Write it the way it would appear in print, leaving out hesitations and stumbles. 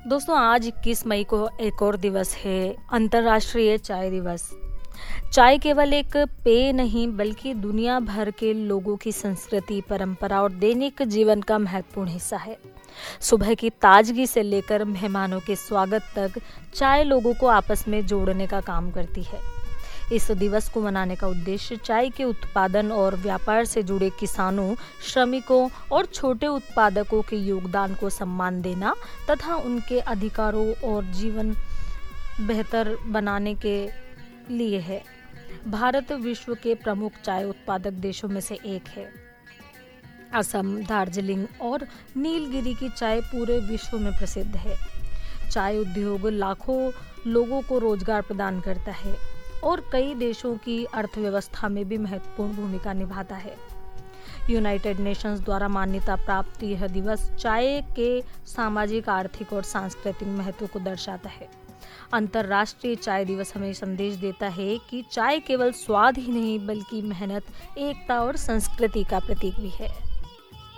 दोस्तों, आज 21 मई को एक और दिवस है, अंतर्राष्ट्रीय चाय दिवस। चाय केवल एक पेय नहीं बल्कि दुनिया भर के लोगों की संस्कृति, परंपरा और दैनिक जीवन का महत्वपूर्ण हिस्सा है। सुबह की ताजगी से लेकर मेहमानों के स्वागत तक चाय लोगों को आपस में जोड़ने का काम करती है। इस दिवस को मनाने का उद्देश्य चाय के उत्पादन और व्यापार से जुड़े किसानों, श्रमिकों और छोटे उत्पादकों के योगदान को सम्मान देना तथा उनके अधिकारों और जीवन बेहतर बनाने के लिए है। भारत विश्व के प्रमुख चाय उत्पादक देशों में से एक है। असम, दार्जिलिंग और नीलगिरी की चाय पूरे विश्व में प्रसिद्ध है। चाय उद्योग लाखों लोगों को रोजगार प्रदान करता है और कई देशों की अर्थव्यवस्था में भी महत्वपूर्ण भूमिका निभाता है। यूनाइटेड नेशंस द्वारा मान्यता प्राप्त यह दिवस चाय के सामाजिक, आर्थिक और सांस्कृतिक महत्व को दर्शाता है। अंतर्राष्ट्रीय चाय दिवस हमें संदेश देता है कि चाय केवल स्वाद ही नहीं बल्कि मेहनत, एकता और संस्कृति का प्रतीक भी है।